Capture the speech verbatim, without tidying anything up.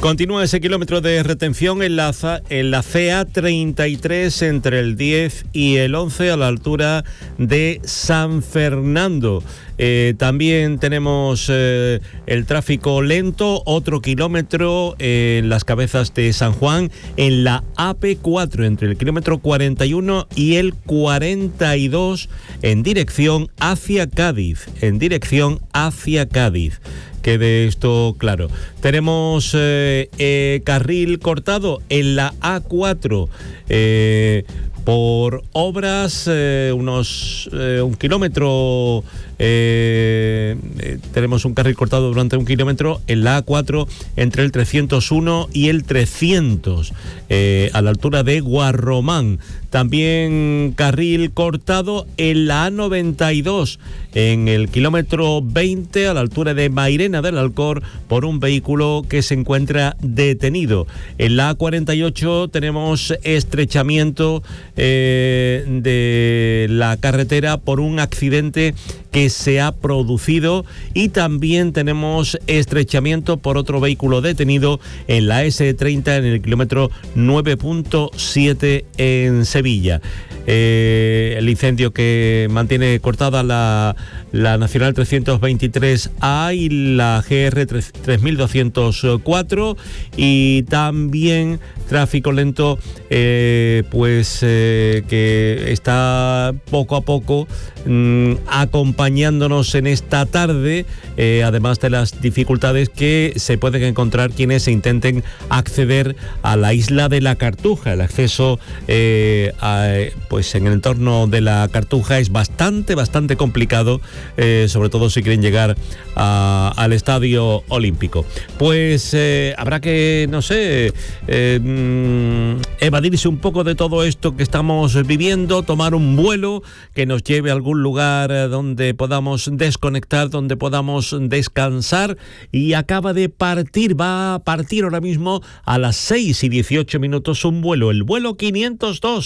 Continúa ese kilómetro de retención en la, en la C A treinta y tres entre el diez y el once a la altura de San Fernando. Eh, también tenemos eh, el tráfico lento, otro kilómetro eh, en las Cabezas de San Juan, en la A P cuatro entre el kilómetro cuarenta y uno y el cuarenta y dos en dirección hacia Cádiz, en dirección hacia Cádiz. Quede esto claro. Tenemos eh, eh, carril cortado en la A cuatro eh, por obras, eh, unos eh, un kilómetro. Eh, eh, tenemos un carril cortado durante un kilómetro en la A cuatro entre el trescientos uno y el trescientos eh, a la altura de Guarromán. También carril cortado en la A noventa y dos en el kilómetro veinte a la altura de Mairena del Alcor por un vehículo que se encuentra detenido. En la A cuarenta y ocho tenemos estrechamiento eh, de la carretera por un accidente que se ha producido, y también tenemos estrechamiento por otro vehículo detenido en la ese treinta en el kilómetro nueve punto siete en Sevilla. Eh, el incendio que mantiene cortada la, la Nacional trescientos veintitrés A y la G R tres mil doscientos cuatro, y también tráfico lento eh, pues eh, que está poco a poco mmm, acompañándonos en esta tarde, eh, además de las dificultades que se pueden encontrar quienes se intenten acceder a la isla de la Cartuja. El acceso eh, a, pues en el entorno de la Cartuja es bastante, bastante complicado, eh, sobre todo si quieren llegar a, al Estadio Olímpico. Pues eh, habrá que, no sé, eh, mm, evadirse un poco de todo esto que estamos viviendo, tomar un vuelo que nos lleve a algún lugar donde podamos desconectar, donde podamos descansar, y acaba de partir, va a partir ahora mismo a las seis y dieciocho minutos un vuelo, el vuelo quinientos dos.